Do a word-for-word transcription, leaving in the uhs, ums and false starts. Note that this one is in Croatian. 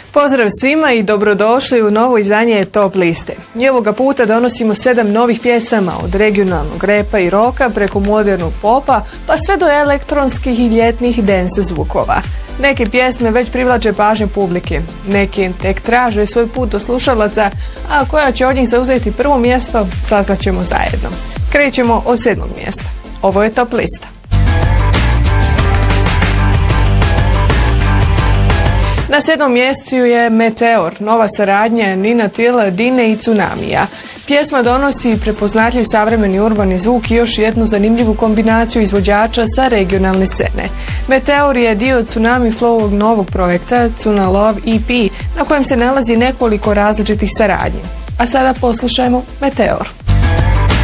Pozdrav svima i dobrodošli u novo izdanje Top liste. I ovoga puta donosimo sedam novih pjesama od regionalnog repa i roka preko modernog popa pa sve do elektronskih i ljetnih dance zvukova. Neke pjesme već privlače pažnju publike, neki tek traže svoj put do slušalaca, a koja će od njih zauzeti prvo mjesto saznaćemo zajedno. Krećemo od sedmog mjesta. Ovo je Top lista. Na sedmom mjestu je Meteor, nova saradnja Nina Till, Dine i Tsunamija. Pjesma donosi prepoznatljiv savremeni urbani zvuk i još jednu zanimljivu kombinaciju izvođača sa regionalne scene. Meteor je dio Tsunami Flowovog novog projekta Tsuna Love E P, na kojem se nalazi nekoliko različitih saradnji. A sada poslušajmo Meteor.